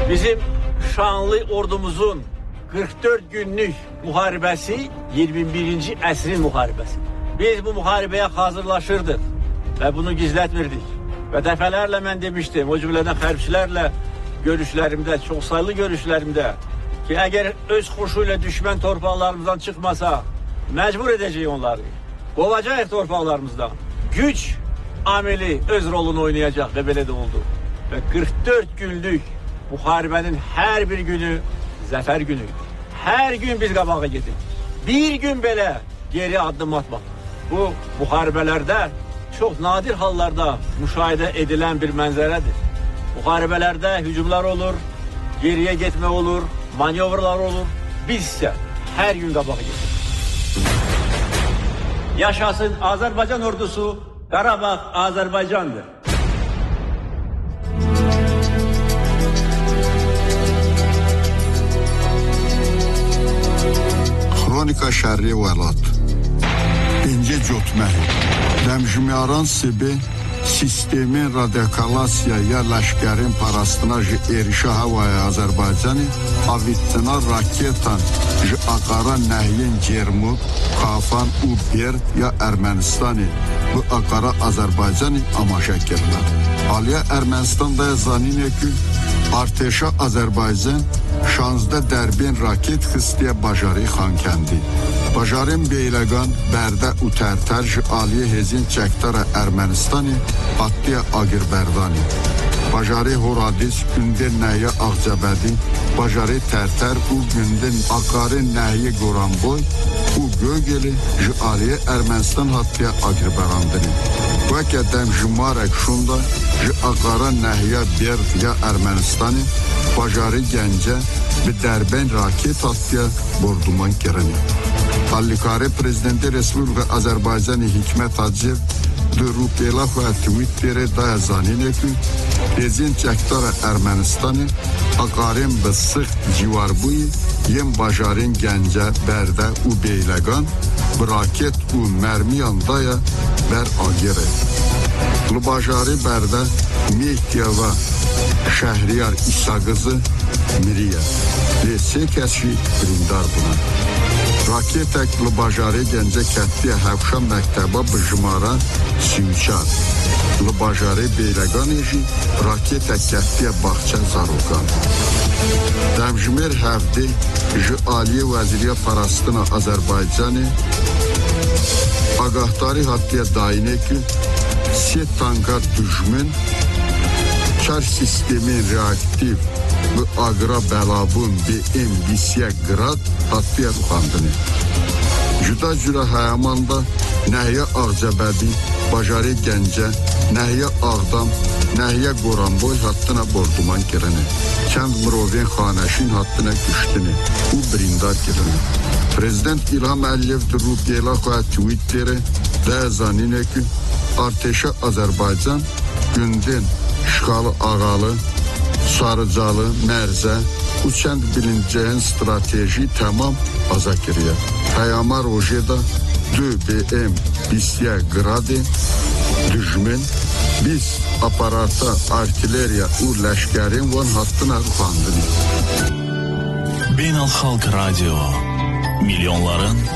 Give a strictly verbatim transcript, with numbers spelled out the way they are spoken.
Bizim şanlı ordumuzun kırk dört günlük muharebesi yirmi birinci əsrin muharebesi. Biz bu muharebeye hazırlaşırdık ve bunu gizletmirdik. Ve defalarla ben demiştim, o cümleden hərbiçilərlə görüşlerimde, çok sayılı görüşlerimde ki eğer öz koşuyla düşman torpaqlarımızdan çıkmasa mecbur edeceğiz onları. Kovacağız torpaqlarımızdan. Güç ameli öz rolunu oynayacak ve böyle de oldu. Ve kırk dört günlük muharebenin her bir günü zafer günü. Her gün biz qabağa gedik. Bir gün belə geri adım atmak. Bu muharebelerde çok nadir hallarda müşahidə edilen bir mənzərədir. Muharebelerde hücumlar olur, geriye gitme olur, manevralar olur. Biz ise her gün qabağa gedik. Yaşasın Azerbaycan ordusu, Qarabağ Azerbaycan'dır. Kronika Şərri Vəlat İnce Cotməhi Dəmjimyaran Sibi sistemin radikalasya ya ləşkərin parastına ji erişə havaya Azərbaycanı avittina raketan ji aqara nəhyin Cermuk, Kafan, Ubert ya Ermenistanı bu aqara Azərbaycanı amaşa kirlər. Aliya Ermenistan'da zanine ki arteşa Azerbaycan şanzda derbin raket xıstiyə bajarı Xankəndi. Bajarın Beyləqan, Bərdə Utərtər aliye hezin çəktara Ermenistanı attıya Agirberdani. Bajarı Horadis, gündə nəyə Ağcabədi, bajarı Tərtər, u gündə Aqarı nəyə Goranboy, u Gögeli, aliye Ermenistan attıya Agirberandini. Və kədəm Jumarək şunda, Aqara nəyə Berd ya Ermenistanı, bajarı Gəncə, bir dərben raket attıya Borduman Kereni. Hallikari Prezidenti Respublika Azerbaycan'ı Hikmet Hacı Dürrupela ve Twitter'e dayazanine ki Ezin çektara Ermenistan'ı akarin bısık civarbuyi yem bajarin gence berde u beylegan braket u mermiyan daya ber agire. Lu bajari berde Mehtiyava Şehriyar İsagızı Miriye ve sekeşi brindar buna. Raketek li bajarê Gence kettiye Hevşa mekteba bi jimara Sîûçar. Li bajarê Bêleganê jî raketek kettiye Baxçe Zarokan. Demjimêr hevdê ji Aliye Wezîriya Parastina Azerbaycanê agahdarî hatiye dayînê ki sê tanka dijmin çar sistemên reaktiv bu agra belabun bi em bisye grad hatiye ruxandını. Juda cüra hayamanda nəhyə Ağcabədi, bajarê Gence, nəhyə Ağdam, nəhyə Goranboy hattına Borduman kireni. Çend mirovên xaneşin hattına küştini. U brindar kireni. Prezident İlham Əliyev Rupiyela xwe Twitter'e de zanine ki arteşa Azerbaycan gündün işğalı ağalı Sarıcalı, Merze, bu çend bilinceğin strateji tamam azakiriye. Hayama rojeda dü B M bisye gradi düşmen biz aparata artilleriya u leşkerin van hattına ruhandını. Beynel Halk Radyo milyonların